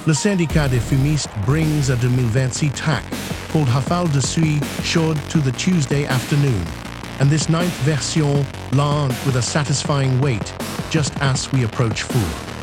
Le syndicat des fumistes brings a 2026 tack called Rafale de Suie Chaude to the Tuesday afternoon, and this ninth version land with a satisfying weight just as we approach Four.